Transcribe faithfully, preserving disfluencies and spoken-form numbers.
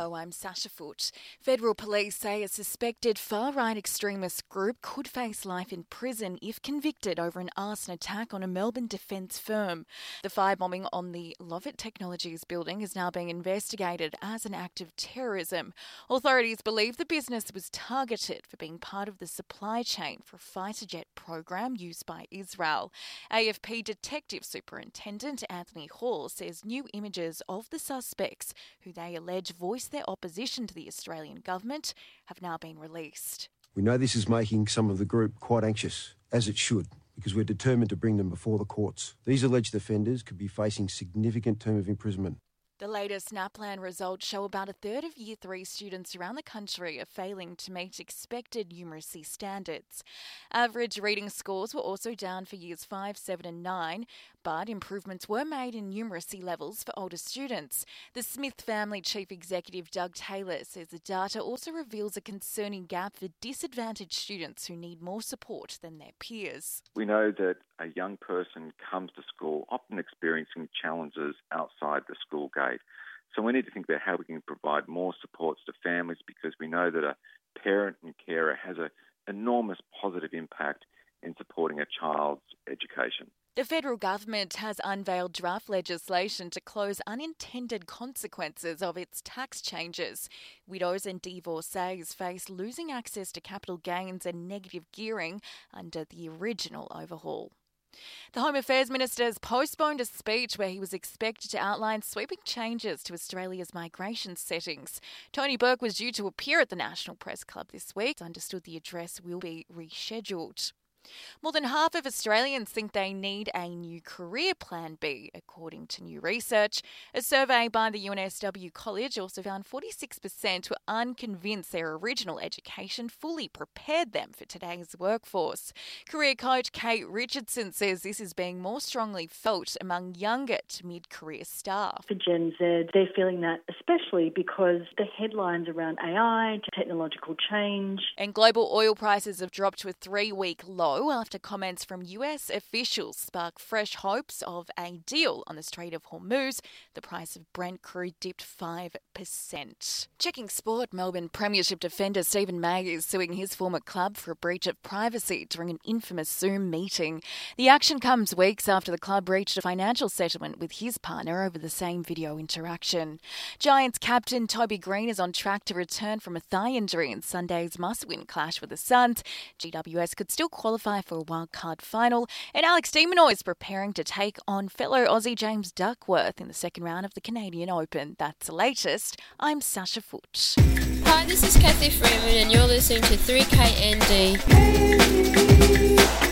Hello, I'm Sasha Foote. Federal police say a suspected far-right extremist group could face life in prison if convicted over an arson attack on a Melbourne defence firm. The firebombing on the Lovett Technologies building is now being investigated as an act of terrorism. Authorities believe the business was targeted for being part of the supply chain for a fighter jet program used by Israel. A F P Detective Superintendent Anthony Hall says new images of the suspects, who they allege voiced their opposition to the Australian government, have now been released. We know this is making some of the group quite anxious, as it should, because we're determined to bring them before the courts. These alleged offenders could be facing significant term of imprisonment. The latest NAPLAN results show about a third of Year three students around the country are failing to meet expected numeracy standards. Average reading scores were also down for Years five, seven and nine, but improvements were made in numeracy levels for older students. The Smith Family Chief Executive Doug Taylor says the data also reveals a concerning gap for disadvantaged students who need more support than their peers. We know that a young person comes to school often experiencing challenges outside the school gate. So we need to think about how we can provide more supports to families, because we know that a parent and carer has an enormous positive impact in supporting a child's education. The federal government has unveiled draft legislation to close unintended consequences of its tax changes. Widows and divorcees face losing access to capital gains and negative gearing under the original overhaul. The Home Affairs Minister has postponed a speech where he was expected to outline sweeping changes to Australia's migration settings. Tony Burke was due to appear at the National Press Club this week. It's understood the address will be rescheduled. More than half of Australians think they need a new career plan B, according to new research. A survey by the U N S W College also found forty-six percent were unconvinced their original education fully prepared them for today's workforce. Career coach Kate Richardson says this is being more strongly felt among younger to mid-career staff. For Gen Z, they're feeling that especially because the headlines around A I, technological change. And global oil prices have dropped to a three-week low after comments from U S officials spark fresh hopes of a deal on the Strait of Hormuz. The price of Brent crude dipped five percent. Checking sport, Melbourne Premiership defender Stephen May is suing his former club for a breach of privacy during an infamous Zoom meeting. The action comes weeks after the club reached a financial settlement with his partner over the same video interaction. Giants captain Toby Green is on track to return from a thigh injury in Sunday's must-win clash with the Suns. G W S could still qualify for a wildcard final, and Alex de Minaur is preparing to take on fellow Aussie James Duckworth in the second round of the Canadian Open. That's the latest. I'm Sasha Foote. Hi, this is Kathy Freeman, and you're listening to three K N D.